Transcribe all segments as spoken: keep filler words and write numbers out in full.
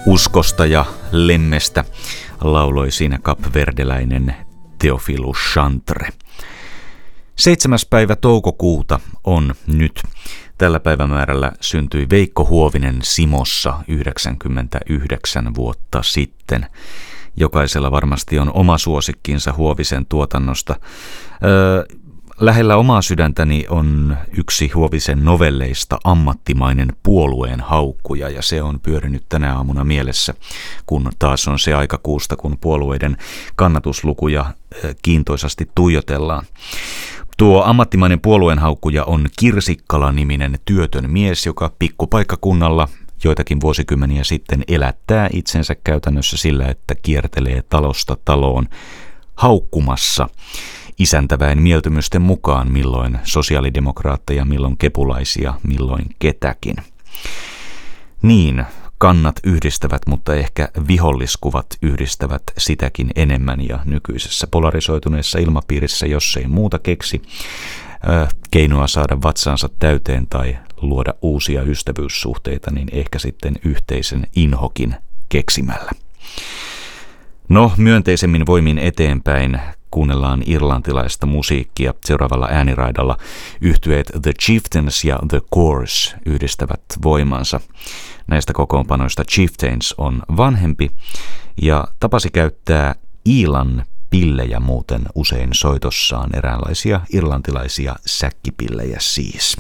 Uskosta ja lemmestä lauloi siinä kapverdeläinen Teofilu Chantre. Seitsemäs päivä toukokuuta on nyt. Tällä päivämäärällä syntyi Veikko Huovinen Simossa yhdeksänkymmentäyhdeksän vuotta sitten. Jokaisella varmasti on oma suosikkinsa Huovisen tuotannosta. Öö, lähellä omaa sydäntäni on yksi Huovisen novelleista, Ammattimainen puolueen haukkuja, ja se on pyörinyt tänä aamuna mielessä, kun taas on se aika kuusta, kun puolueiden kannatuslukuja kiintoisasti tuijotellaan. Tuo Ammattimainen puolueen haukkuja on Kirsikkala-niminen työtön mies, joka pikkupaikkakunnalla joitakin vuosikymmeniä sitten elättää itsensä käytännössä sillä, että kiertelee talosta taloon haukkumassa isäntäväen mieltymysten mukaan, milloin sosiaalidemokraatteja, milloin kepulaisia, milloin ketäkin. Niin, kannat yhdistävät, mutta ehkä viholliskuvat yhdistävät sitäkin enemmän, ja nykyisessä polarisoituneessa ilmapiirissä, jos ei muuta keksi äh, keinoa saada vatsaansa täyteen tai luoda uusia ystävyyssuhteita, niin ehkä sitten yhteisen inhokin keksimällä. No, myönteisemmin voimin eteenpäin kuunnellaan irlantilaista musiikkia. Seuraavalla ääniraidalla yhtyeet The Chieftains ja The Corrs yhdistävät voimansa. Näistä kokoonpanoista Chieftains on vanhempi ja tapasi käyttää Iilan pillejä muuten usein soitossaan, eräänlaisia irlantilaisia säkkipillejä siis.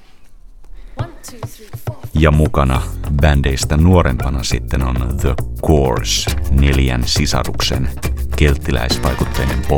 Ja mukana bändeistä nuorempana sitten on The Corrs, neljän sisaruksen kelttiläisvaikutteinen pop